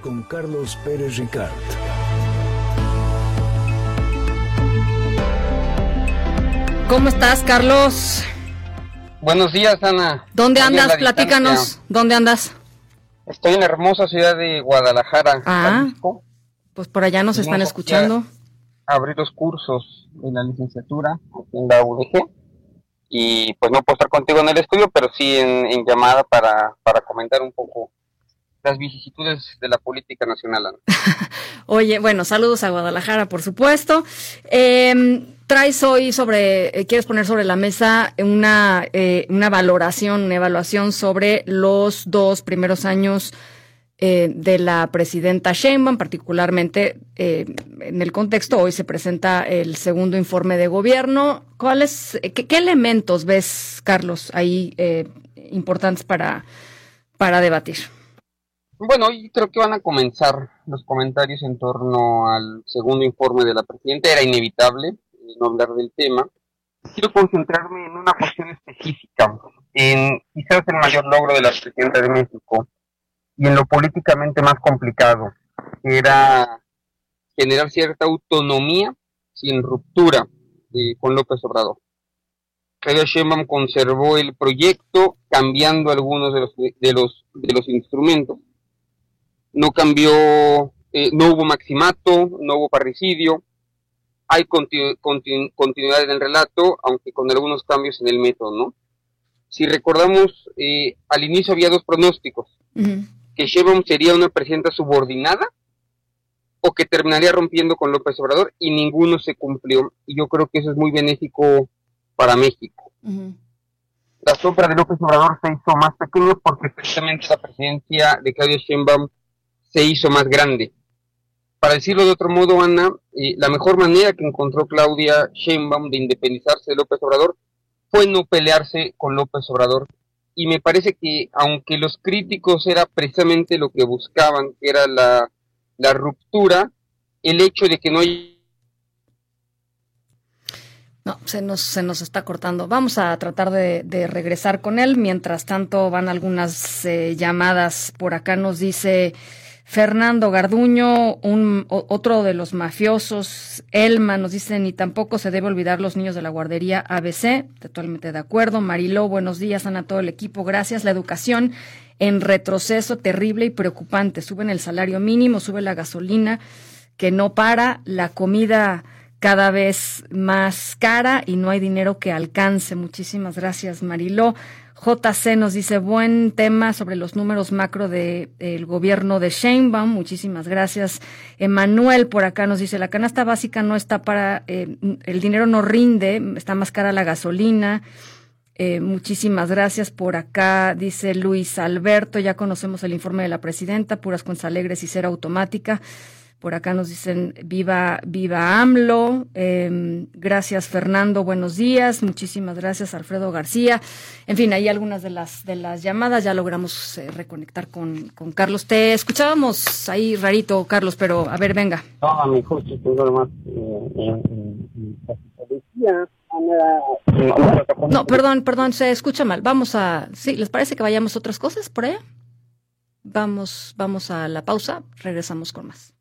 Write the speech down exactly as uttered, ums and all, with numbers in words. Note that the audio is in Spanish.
con Carlos Pérez Ricard. ¿Cómo estás, Carlos? Buenos días, Ana. ¿Dónde andas? Platícanos. ¿Dónde andas? Estoy en la hermosa ciudad de Guadalajara, ah, Jalisco. Pues por allá nos están escuchando. Abrir los cursos de la licenciatura en la U D G. Y pues no puedo estar contigo en el estudio, pero sí en, en llamada para, para comentar un poco las vicisitudes de la política nacional, Ana. Oye, bueno, saludos a Guadalajara, por supuesto. Eh, traes hoy sobre, eh, quieres poner sobre la mesa una, eh, una valoración, una evaluación sobre los dos primeros años eh, de la presidenta Sheinbaum, particularmente eh, en el contexto, hoy se presenta el segundo informe de gobierno. ¿Cuáles, qué, qué elementos ves, Carlos, ahí eh, importantes para, para debatir? Bueno, hoy creo que van a comenzar los comentarios en torno al segundo informe de la presidenta. Era inevitable no hablar del tema. Quiero concentrarme en una cuestión específica, en quizás el mayor logro de la presidenta de México y en lo políticamente más complicado, que era generar cierta autonomía sin ruptura eh, con López Obrador. Claudia Sheinbaum conservó el proyecto, cambiando algunos de los de los de los instrumentos. No cambió, eh, no hubo maximato, no hubo parricidio, hay continu, continu, continuidad en el relato, aunque con algunos cambios en el método, ¿no? Si recordamos, eh, al inicio había dos pronósticos, uh-huh. que Sheinbaum sería una presidenta subordinada o que terminaría rompiendo con López Obrador, y ninguno se cumplió, y yo creo que eso es muy benéfico para México. Uh-huh. La sombra de López Obrador se hizo más pequeña porque precisamente la presidencia de Claudia Sheinbaum se hizo más grande. Para decirlo de otro modo, Ana, eh, la mejor manera que encontró Claudia Sheinbaum de independizarse de López Obrador fue no pelearse con López Obrador. Y me parece que, aunque los críticos era precisamente lo que buscaban, que era la, la ruptura, el hecho de que no hay... No, se nos, se nos está cortando. Vamos a tratar de, de regresar con él. Mientras tanto, van algunas eh, llamadas. Por acá nos dice Fernando Garduño, un, o, otro de los mafiosos. Elma nos dice, ni tampoco se debe olvidar los niños de la guardería A B C. Totalmente de acuerdo. Mariló, buenos días, Ana, todo el equipo. Gracias. La educación en retroceso terrible y preocupante. Suben el salario mínimo, sube la gasolina, que no para, la comida cada vez más cara y no hay dinero que alcance. Muchísimas gracias, Mariló. J C nos dice, buen tema sobre los números macro de el gobierno de Sheinbaum. Muchísimas gracias. Emanuel por acá nos dice, la canasta básica no está para, eh, el dinero no rinde, está más cara la gasolina. Eh, muchísimas gracias. Por acá dice Luis Alberto, ya conocemos el informe de la presidenta, puras cuentas alegres y cera automática. Por acá nos dicen, viva, viva AMLO. Eh, gracias, Fernando, buenos días. Muchísimas gracias, Alfredo García. En fin, ahí algunas de las de las llamadas. Ya logramos eh, reconectar con, con Carlos. Te escuchábamos ahí rarito, Carlos, pero a ver, venga. No, a mi justo, tengo más. No, perdón, perdón, se escucha mal. Vamos a, sí, ¿les parece que vayamos a otras cosas por allá? Vamos, vamos a la pausa, regresamos con más.